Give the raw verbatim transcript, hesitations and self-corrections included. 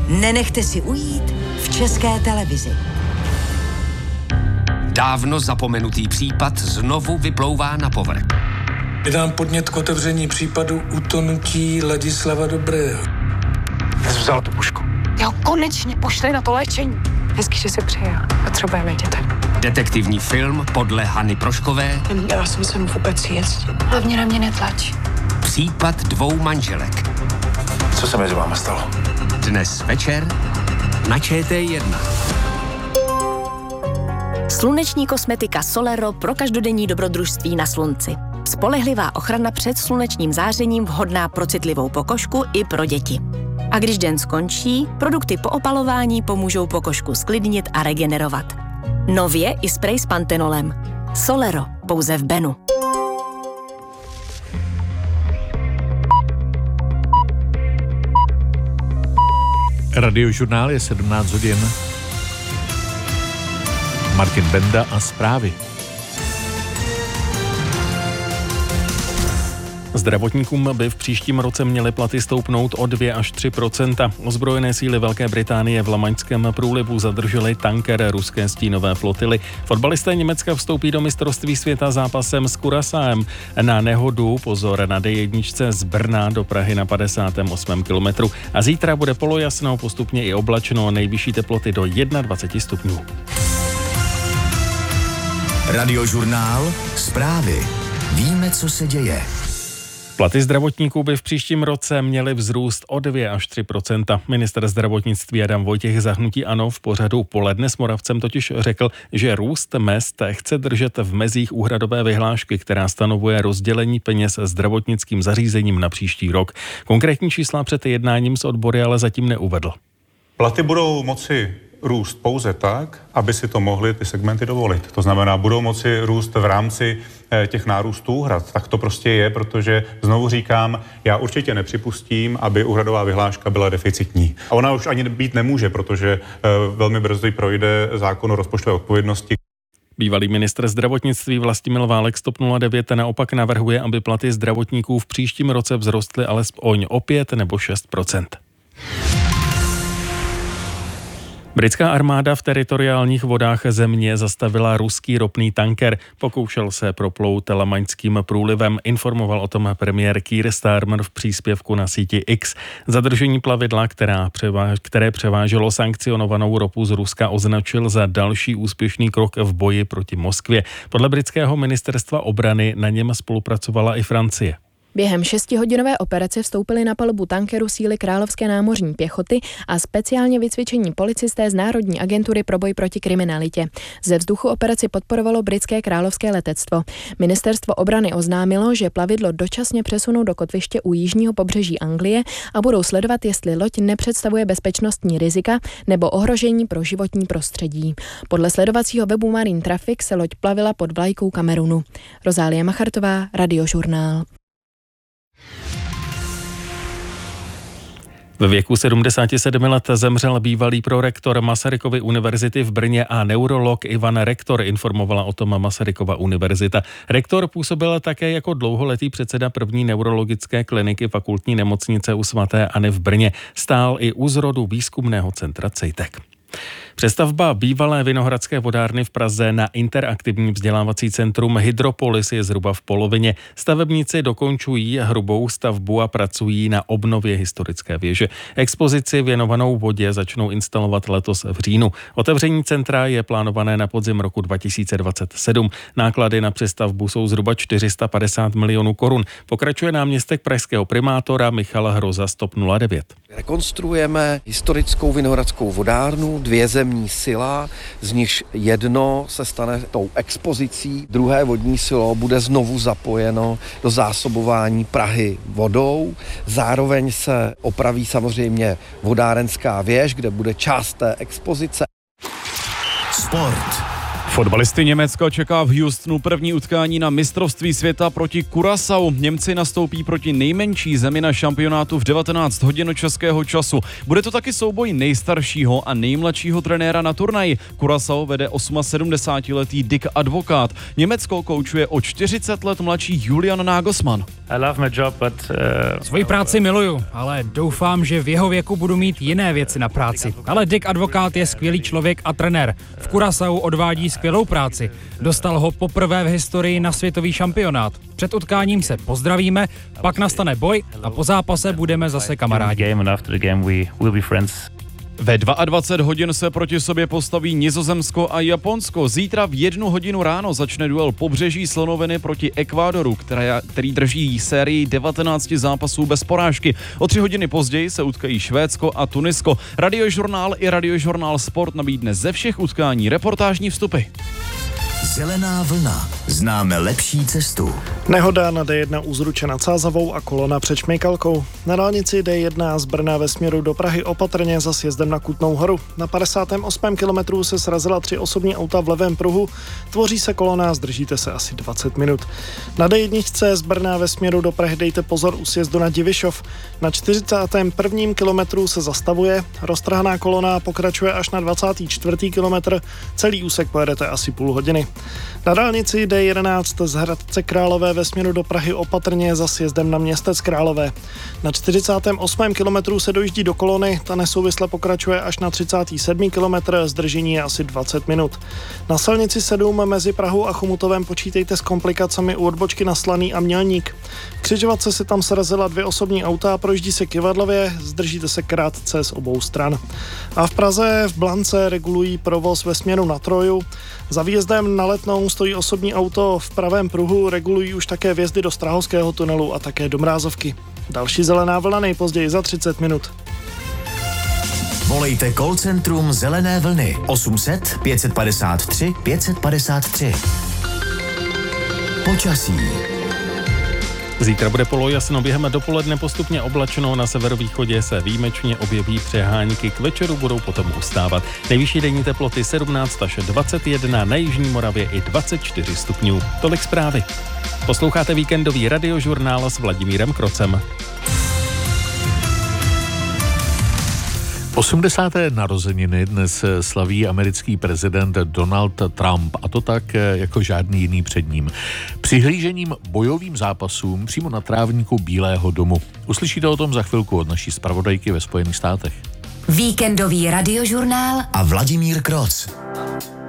Nenechte si ujít v České televizi. Dávno zapomenutý případ znovu vyplouvá na povrch. Vydám podnět k otevření případu utonutí Ladislava Dobrého. Já jsem vzal tu pušku. Jo, konečně pošli na to léčení. Hezky, že jsi přijel. Potřebujeme děti. Detektivní film podle Hany Proškové. Neměla jsem sem vůbec jíst. Hlavně na mě netlač. Případ dvou manželek. Co se mezi váma stalo? Dnes večer na Č T jedna. Sluneční kosmetika Solero pro každodenní dobrodružství na slunci. Spolehlivá ochrana před slunečním zářením vhodná pro citlivou pokožku i pro děti. A když den skončí, produkty po opalování pomůžou pokožku sklidnit a regenerovat. Nově i sprej s pantenolem. Solero, pouze v Benu. Radiožurnál je sedmnáct hodin. Martin Benda a zprávy. Zdravotníkům by v příštím roce měly platy stoupnout o dvě až tři procenta. Ozbrojené síly Velké Británie v Lamaňském průlivu zadržely tanker ruské stínové flotily. Fotbalisté Německa vstoupí do mistrovství světa zápasem s Curaçaem. Na nehodu pozor na D jedna z Brna do Prahy na padesátém osmém kilometru. A zítra bude polojasno, postupně i oblačno, nejvyšší teploty do dvacet jedna stupňů. Radiožurnál, zprávy. Víme, co se děje. Platy zdravotníků by v příštím roce měly vzrůst o dvě až tři procenta. Ministr zdravotnictví Adam Vojtěch za hnutí ANO v pořadu Poledne s Moravcem totiž řekl, že růst mezd chce držet v mezích úhradové vyhlášky, která stanovuje rozdělení peněz zdravotnickým zařízením na příští rok. Konkrétní čísla před jednáním s odbory ale zatím neuvedl. Platy budou moci růst pouze tak, aby si to mohly ty segmenty dovolit. To znamená, budou moci růst v rámci těch nárůstů úhrad. Tak to prostě je, protože znovu říkám, já určitě nepřipustím, aby úhradová vyhláška byla deficitní. A ona už ani být nemůže, protože velmi brzy projde zákon o rozpočtové odpovědnosti. Bývalý ministr zdravotnictví Vlastimil Válek z TOP nula devět naopak navrhuje, aby platy zdravotníků v příštím roce vzrostly alespoň o pět nebo šest procent. Britská armáda v teritoriálních vodách země zastavila ruský ropný tanker. Pokoušel se proplout Lamaňským průlivem, informoval o tom premiér Keir Starmer v příspěvku na síti X. Zadržení plavidla, která převáž, které převáželo sankcionovanou ropu z Ruska, označil za další úspěšný krok v boji proti Moskvě. Podle britského ministerstva obrany na něm spolupracovala i Francie. Během šestihodinové operace vstoupily na palubu tankeru síly Královské námořní pěchoty a speciálně vycvičení policisté z Národní agentury pro boj proti kriminalitě. Ze vzduchu operaci podporovalo britské královské letectvo. Ministerstvo obrany oznámilo, že plavidlo dočasně přesunou do kotviště u jižního pobřeží Anglie a budou sledovat, jestli loď nepředstavuje bezpečnostní rizika nebo ohrožení pro životní prostředí. Podle sledovacího webu Marine Traffic se loď plavila pod vlajkou Kamerunu. Rozálie Machartová, Radiožurnál. Ve věku sedmdesáti sedmi let zemřel bývalý prorektor Masarykovy univerzity v Brně a neurolog Ivan Rektor, informovala o tom Masarykova univerzita. Rektor působil také jako dlouholetý předseda první neurologické kliniky fakultní nemocnice u svaté Anny v Brně. Stál i u zrodu výzkumného centra Cejtek. Přestavba bývalé Vinohradské vodárny v Praze na interaktivní vzdělávací centrum Hydropolis je zhruba v polovině. Stavebníci dokončují hrubou stavbu a pracují na obnově historické věže. Expozici věnovanou vodě začnou instalovat letos v říjnu. Otevření centra je plánované na podzim roku dva tisíce dvacet sedm. Náklady na přestavbu jsou zhruba čtyři sta padesát milionů korun. Pokračuje náměstek pražského primátora Michal Hroza z TOP nula devět. Rekonstruujeme historickou Vinohradskou vodárnu, dvě zemní sila, z nichž jedno se stane tou expozicí, druhé vodní silo bude znovu zapojeno do zásobování Prahy vodou. Zároveň se opraví samozřejmě vodárenská věž, kde bude část té expozice. Sport. Fotbalisty Německa čeká v Houstonu první utkání na mistrovství světa proti Curaçao. Němci nastoupí proti nejmenší zemi na šampionátu v devatenáct hodin českého času. Bude to taky souboj nejstaršího a nejmladšího trenéra na turnaji. Curaçao vede sedmdesátosmiletý Dick Advokát. Německo koučuje o čtyřicet let mladší Julian Nagelsmann. I love my job, but, uh... Svoji práci miluju, ale doufám, že v jeho věku budu mít jiné věci na práci. Ale Dick Advokát je skvělý člověk a trenér. V Curaçao odvádí skvělou práci. Dostal ho poprvé v historii na světový šampionát. Před utkáním se pozdravíme, pak nastane boj a po zápase budeme zase kamarádi. Ve dvacet dva hodin se proti sobě postaví Nizozemsko a Japonsko. Zítra v jednu hodinu ráno začne duel Pobřeží slonoviny proti Ekvádoru, která, který drží sérii devatenáct zápasů bez porážky. O tři hodiny později se utkají Švédsko a Tunisko. Radiožurnál i Radiožurnál Sport nabídne ze všech utkání reportážní vstupy. Zelená vlna. Známe lepší cestu. Nehoda na D jedna u Zruče nad Sázavou a kolona před Šmejkalkou. Na dálnici D jedna z Brna ve směru do Prahy opatrně za sjezdem na Kutnou Horu. Na padesátém osmém kilometru se srazila tři osobní auta v levém pruhu. Tvoří se kolona, zdržíte se asi dvacet minut. Na D jedna z Brna ve směru do Prahy dejte pozor u sjezdu na Divišov. Na čtyřicátém prvním kilometru se zastavuje. Roztrhaná kolona pokračuje až na dvacátý čtvrtý kilometr. Celý úsek pojedete asi půl hodiny. Na dálnici D jedenáct z Hradce Králové ve směru do Prahy opatrně za sjezdem na Městec Králové. Na čtyřicátém osmém kilometru se dojíždí do kolony, ta nesouvisle pokračuje až na třicátý sedmý kilometr, zdržení je asi dvacet minut. Na silnici sedm mezi Prahou a Chomutovem počítejte s komplikacemi u odbočky na Slaný a Mělník. V křižovatce se tam srazila dvě osobní auta, projíždí se Kyvadlově, zdržíte se krátce z obou stran. A v Praze v Blance regulují provoz ve směru na Troju. Za výjezdem na Letnou stojí osobní auto v pravém pruhu, regulují už také vjezdy do Strahovského tunelu a také do Mrázovky. Další zelená vlna nejpozději za třicet minut. Volejte call centrum Zelené vlny osm set pět padesát tři pět padesát tři. Počasí. Zítra bude polojasno, během dopoledne postupně oblačno, na severovýchodě se výjimečně objeví přehánky, k večeru budou potom ustávat. Nejvyšší denní teploty sedmnáct až dvacet jedna, na jižní Moravě i dvacet čtyři stupňů. Tolik zprávy. Posloucháte víkendový radiožurnál s Vladimírem Krocem. osmdesáté narozeniny dnes slaví americký prezident Donald Trump, a to tak jako žádný jiný před ním. Přihlížením bojovým zápasům přímo na trávníku Bílého domu. Uslyšíte o tom za chvilku od naší zpravodajky ve Spojených státech. Víkendový radiožurnál a Vladimír Kroc.